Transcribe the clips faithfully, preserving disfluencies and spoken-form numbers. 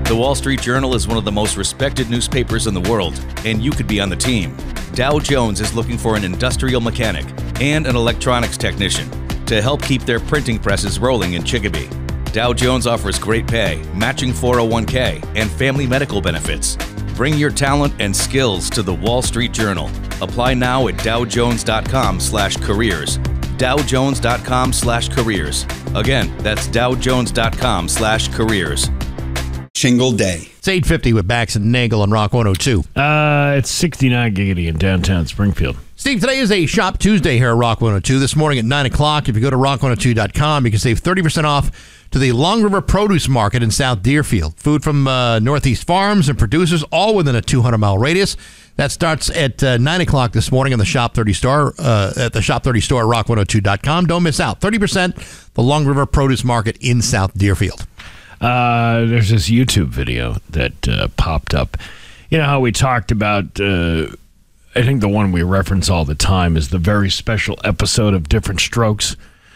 The Wall Street Journal is one of the most respected newspapers in the world, and you could be on the team. Dow Jones is looking for an industrial mechanic and an electronics technician to help keep their printing presses rolling in Chicopee. Dow Jones offers great pay, matching four oh one k, and family medical benefits. Bring your talent and skills to the Wall Street Journal. Apply now at dowjones.com slash careers. dowjones.com slash careers. Again, that's dowjones.com slash careers. Shingle Day. It's eight fifty with Bax and Nagel on Rock one oh two. Uh, it's sixty-nine giggity in downtown Springfield. Steve, today is a Shop Tuesday here at Rock one oh two. This morning at nine o'clock, if you go to rock one oh two dot com, you can save thirty percent off to the Long River Produce Market in South Deerfield. Food from uh, Northeast farms and producers, all within a two hundred mile radius. That starts at uh, nine o'clock this morning on the Shop thirty store, uh, at the Shop thirty store at rock one oh two dot com. Don't miss out. thirty percent the Long River Produce Market in South Deerfield. Uh, there's this YouTube video that uh, popped up. You know how we talked about, uh, I think the one we reference all the time is the very special episode of Different Strokes.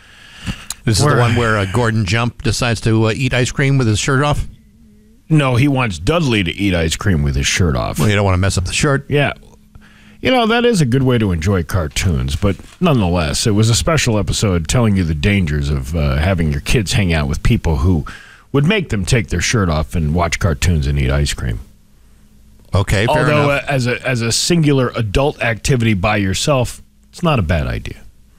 This is where, the one where uh, Gordon Jump decides to uh, eat ice cream with his shirt off? No, he wants Dudley to eat ice cream with his shirt off. Well, you don't want to mess up the shirt. Yeah. You know, that is a good way to enjoy cartoons, but nonetheless, it was a special episode telling you the dangers of uh, having your kids hang out with people who would make them take their shirt off and watch cartoons and eat ice cream. Okay, fair Although, enough. uh, as a as a singular adult activity by yourself, it's not a bad idea.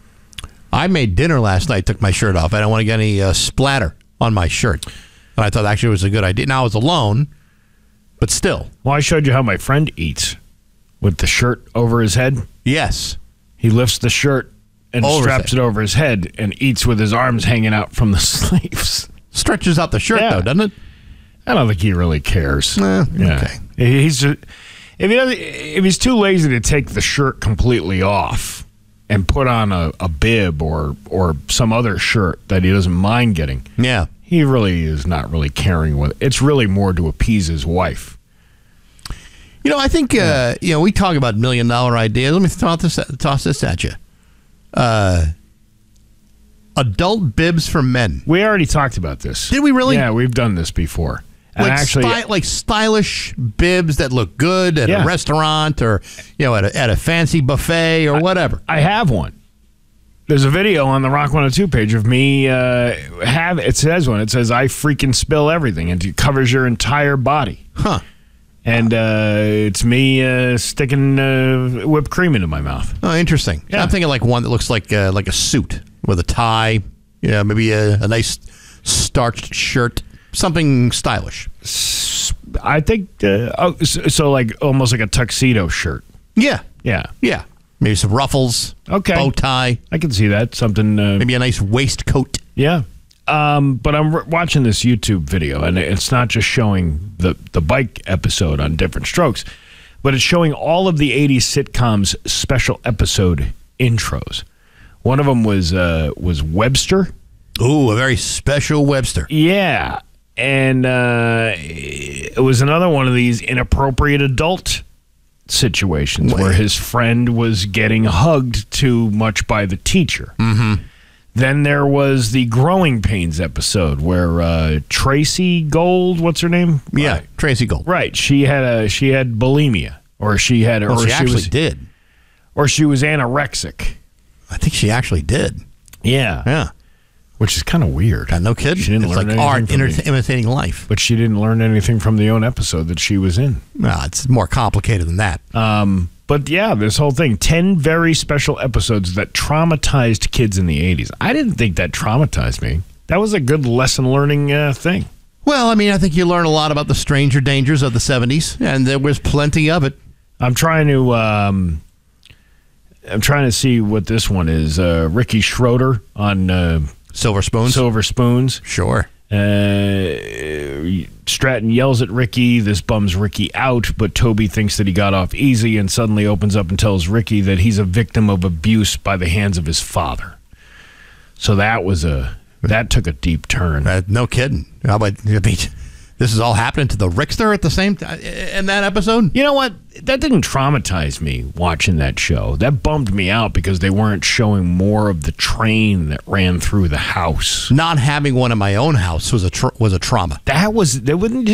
I made dinner last night, took my shirt off. I don't want to get any uh, splatter on my shirt. And I thought actually it was a good idea. Now I was alone, but still. Well, I showed you how my friend eats with the shirt over his head. Yes. He lifts the shirt and Over his straps head. it over his head and eats with his arms hanging out from the sleeves. Stretches out the shirt, Yeah. though, doesn't it? I don't think he really cares. Eh, Yeah. okay. He's just, if he doesn't, if he's too lazy to take the shirt completely off and put on a, a bib or or some other shirt that he doesn't mind getting, Yeah. he really is not really caring with it. It's really more to appease his wife. You know, I think, uh, you know, we talk about million dollar ideas. Let me toss this, toss this at you. Uh, adult bibs for men. We already talked about this. Did we really? Yeah, we've done this before. And Like, actually, sty- like stylish bibs that look good at Yeah. a restaurant or, you know, at a, at a fancy buffet or whatever. I have one. There's a video on the Rock one oh two page of me uh, have it says one. It says I freaking spill everything, and it covers your entire body. Huh. And uh, it's me uh, sticking uh, whipped cream into my mouth. Oh, interesting. Yeah. I'm thinking like one that looks like uh, like a suit with a tie. Yeah, maybe a, a nice starched shirt. Something stylish. I think uh, oh, so, so like almost like a tuxedo shirt. Yeah. Yeah. Yeah. Maybe some ruffles. Okay. Bow tie. I can see that. Something. Uh, Maybe a nice waistcoat. Yeah. Um, but I'm r- watching this YouTube video, and it's not just showing the, the bike episode on Different Strokes, but it's showing all of the eighties sitcoms special episode intros. One of them was uh, was Webster. Ooh, a very special Webster. Yeah. And uh, it was another one of these inappropriate adult situations Wait. where his friend was getting hugged too much by the teacher. Mm-hmm. Then there was the Growing Pains episode where uh, Tracy Gold, what's her name? Yeah, Right. Tracy Gold. Right. She had a she had bulimia, or she had, Well, or she she actually was, did. or she was anorexic. I think she actually did. Yeah. Yeah. Which is kind of weird. Uh, no kidding. She didn't it's learn like anything art from inter- the- imitating life. But she didn't learn anything from the own episode that she was in. No, it's more complicated than that. Um, but yeah, this whole thing, ten very special episodes that traumatized kids in the eighties. I didn't think that traumatized me. That was a good lesson learning uh, thing. Well, I mean, I think you learn a lot about the stranger dangers of the seventies, and there was plenty of it. I'm trying to um, I'm trying to see what this one is. Uh, Ricky Schroeder on uh, Silver Spoons? Silver Spoons. Sure. Uh, Stratton yells at Ricky. This bums Ricky out, but Toby thinks that he got off easy and suddenly opens up and tells Ricky that he's a victim of abuse by the hands of his father. So that was a that took a deep turn. Uh, no kidding. How about, I mean, this is all happening to the Rickster at the same time in that episode? You know what? That didn't traumatize me watching that show. That bummed me out because they weren't showing more of the train that ran through the house. Not having one in my own house was a tr- was a trauma. That was, they wouldn't